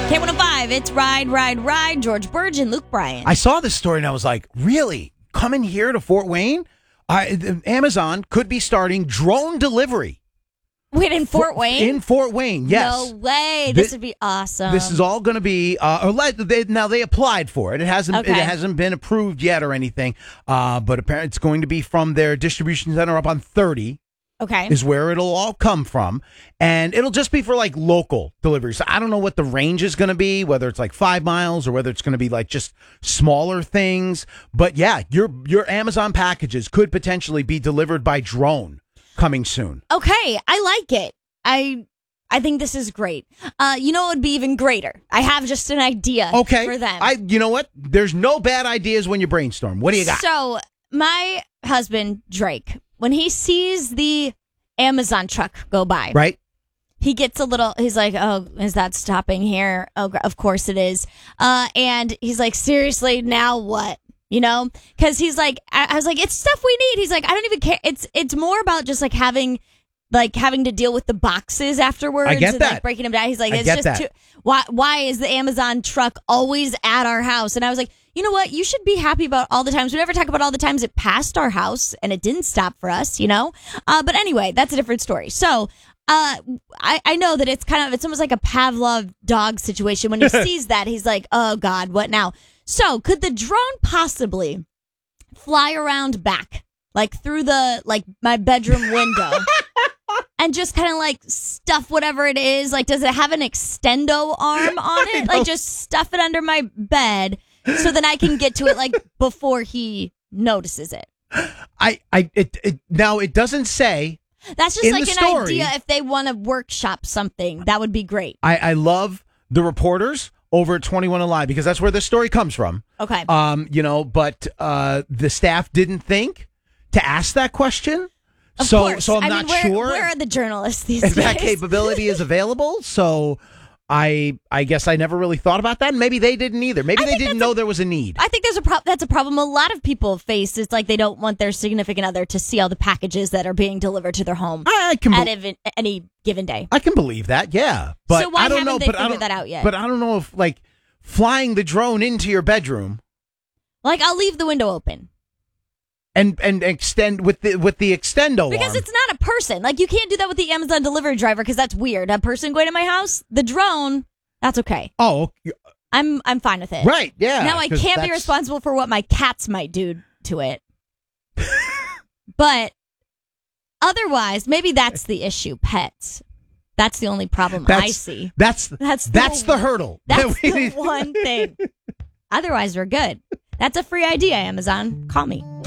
K105, it's Ride. George Burge and Luke Bryan. I saw this story and I was like, really? Coming here to Fort Wayne? Amazon could be starting drone delivery. Wait, in Fort Wayne? In Fort Wayne, yes. No way. This would be awesome. This is all going to be, now they applied for it. It hasn't been approved yet or anything, but apparently it's going to be from their distribution center up on 30. Okay. Is where it'll all come from. And it'll just be for like local deliveries. So I don't know what the range is going to be, whether it's like 5 miles or whether it's going to be like just smaller things. But yeah, your Amazon packages could potentially be delivered by drone coming soon. Okay, I like it. I think this is great. You know what would be even greater? I have just an idea for them. You know what? There's no bad ideas when you brainstorm. What do you got? So my husband, Drake, when he sees the Amazon truck go by, right? He gets he's like, oh, is that stopping here? Oh, of course it is. And he's like, seriously, now what? You know? Because he's like, I was like, it's stuff we need. He's like, I don't even care. It's more about just like having to deal with the boxes afterwards. I get and that. Like breaking them down. He's like, it's just too. Why is the Amazon truck always at our house? And I was like, you know what? You should be happy about all the times. We never talk about all the times it passed our house and it didn't stop for us, you know? But anyway, that's a different story. So I know that it's almost like a Pavlov dog situation. When he sees that, he's like, oh God, what now? So could the drone possibly fly around back, like through my bedroom window? And just kind of like stuff whatever it is. Like, does it have an extendo arm on it? Like, just stuff it under my bed so then I can get to it like before he notices it. Now it doesn't say. That's just like an idea if they want to workshop something. That would be great. I love the reporters over at 21 Alive because that's where the story comes from. Okay. But the staff didn't think to ask that question. Of course. So I'm not sure. Where are the journalists these days? If that capability is available. So I guess I never really thought about that. And maybe they didn't either. Maybe they didn't know there was a need. I think that's a problem a lot of people face. It's like they don't want their significant other to see all the packages that are being delivered to their home at any given day. I can believe that, yeah. But so why I don't haven't know, they figured that out yet? But I don't know if like flying the drone into your bedroom. Like I'll leave the window open. And extend with the extendo because arm. It's not a person. Like you can't do that with the Amazon delivery driver because that's weird. A person going to my house, the drone, that's okay. Oh, I'm fine with it. Right? Yeah. Now I can't be responsible for what my cats might do to it. But otherwise, maybe that's the issue. Pets. That's the only problem I see. That's the hurdle. That's the one thing. Otherwise, we're good. That's a free idea, Amazon. Call me.